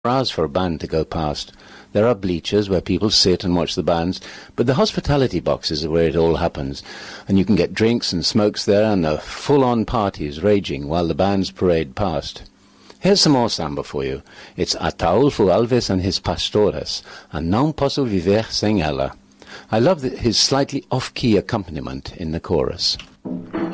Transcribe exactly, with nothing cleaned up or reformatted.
hours for a band to go past. There are bleachers where people sit and watch the bands, but the hospitality boxes are where it all happens, and you can get drinks and smokes there, and a full-on party is raging while the bands parade past. Here's some more samba for you. It's Ataulfo Alves and his Pastores, and Não Posso Viver Sem Ela. I love the, his slightly off-key accompaniment in the chorus.